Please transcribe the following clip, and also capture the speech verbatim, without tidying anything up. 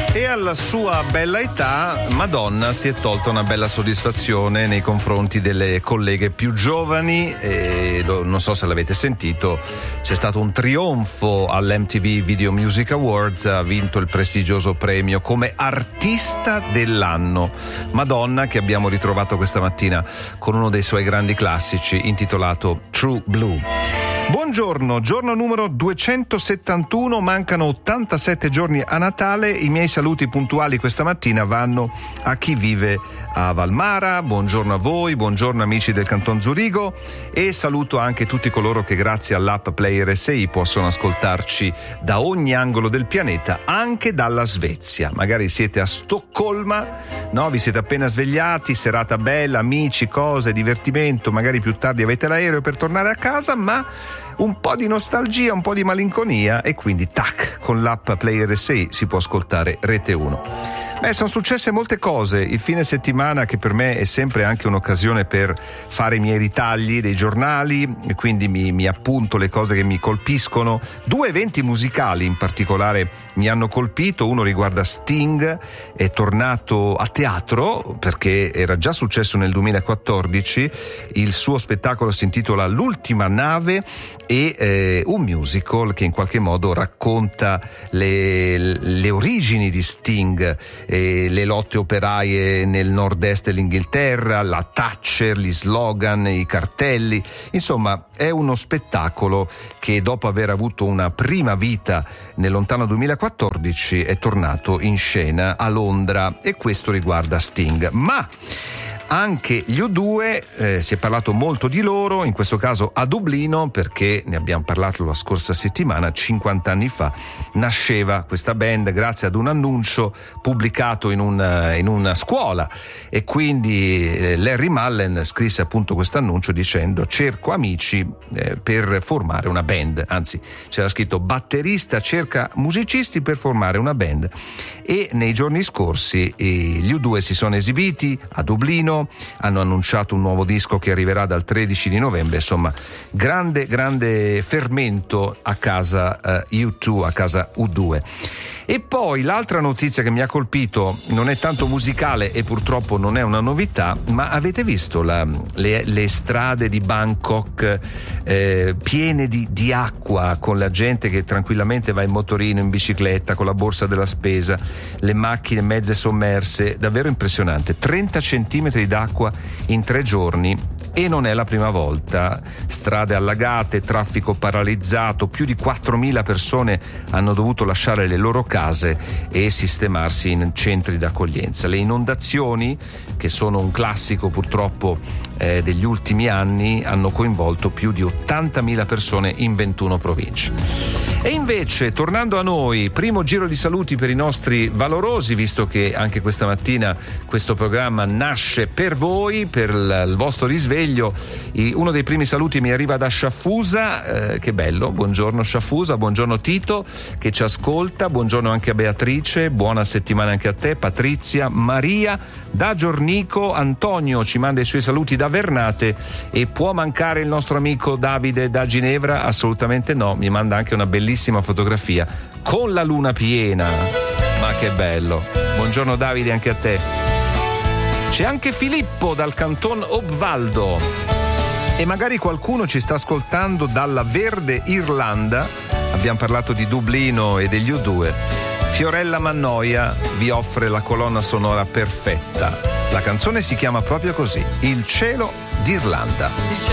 E alla sua bella età Madonna si è tolta una bella soddisfazione nei confronti delle colleghe più giovani e lo, non so se l'avete sentito, c'è stato un trionfo all'M T V Video Music Awards, ha vinto il prestigioso premio come artista dell'anno Madonna, che abbiamo ritrovato questa mattina con uno dei suoi grandi classici intitolato True Blue. Buongiorno, giorno numero duecentosettantuno, mancano ottantasette giorni a Natale. I miei saluti puntuali questa mattina vanno a chi vive a Valmara, buongiorno a voi, buongiorno amici del Canton Zurigo, e saluto anche tutti coloro che grazie all'app Player S I possono ascoltarci da ogni angolo del pianeta, anche dalla Svezia. Magari siete a Stoccolma, no? Vi siete appena svegliati, serata bella, amici, cose, divertimento, magari più tardi avete l'aereo per tornare a casa, ma un po' di nostalgia, un po' di malinconia, e quindi tac, con l'app Player S I si può ascoltare Rete uno. Beh, sono successe molte cose il fine settimana, che per me è sempre anche un'occasione per fare i miei ritagli dei giornali, e quindi mi, mi appunto le cose che mi colpiscono. Due eventi musicali in particolare mi hanno colpito. Uno riguarda Sting, è tornato a teatro perché era già successo nel duemilaquattordici, il suo spettacolo si intitola L'ultima nave, e eh, un musical che in qualche modo racconta le, le origini di Sting, eh, le lotte operaie nel nord-est dell'Inghilterra, la Thatcher, gli slogan, i cartelli. Insomma, è uno spettacolo che dopo aver avuto una prima vita nel lontano duemilaquattordici è tornato in scena a Londra, e questo riguarda Sting. Ma anche gli U due, eh, si è parlato molto di loro, in questo caso a Dublino, perché ne abbiamo parlato la scorsa settimana. cinquanta anni fa nasceva questa band grazie ad un annuncio pubblicato in una, in una scuola, e quindi eh, Larry Mullen scrisse appunto questo annuncio dicendo: cerco amici eh, per formare una band, anzi c'era scritto batterista cerca musicisti per formare una band. E nei giorni scorsi eh, gli U due si sono esibiti a Dublino, hanno annunciato un nuovo disco che arriverà dal tredici di novembre. Insomma, grande grande fermento a casa uh, U due, a casa U due. E poi l'altra notizia che mi ha colpito non è tanto musicale e purtroppo non è una novità, ma avete visto la, le, le strade di Bangkok eh, piene di, di acqua, con la gente che tranquillamente va in motorino, in bicicletta, con la borsa della spesa, le macchine mezze sommerse, davvero impressionante. trenta centimetri d'acqua in tre giorni. E non è la prima volta. Strade allagate, traffico paralizzato, più di quattromila persone hanno dovuto lasciare le loro case e sistemarsi in centri d'accoglienza. Le inondazioni, che sono un classico purtroppo eh, degli ultimi anni, hanno coinvolto più di ottantamila persone in ventuno province. E invece, tornando a noi, primo giro di saluti per i nostri valorosi, visto che anche questa mattina questo programma nasce per voi, per il vostro risveglio. Uno dei primi saluti mi arriva da Sciaffusa, eh, che bello, buongiorno Sciaffusa, buongiorno Tito che ci ascolta, buongiorno anche a Beatrice, buona settimana anche a te, Patrizia, Maria da Giornico, Antonio ci manda i suoi saluti da Vernate. E può mancare il nostro amico Davide da Ginevra? Assolutamente no, mi manda anche una bellissima fotografia con la luna piena, ma che bello. Buongiorno Davide anche a te. C'è anche Filippo dal Canton Obvaldo, e magari qualcuno ci sta ascoltando dalla Verde Irlanda. Abbiamo parlato di Dublino e degli U due. Fiorella Mannoia vi offre la colonna sonora perfetta. La canzone si chiama proprio così, Il cielo d'Irlanda.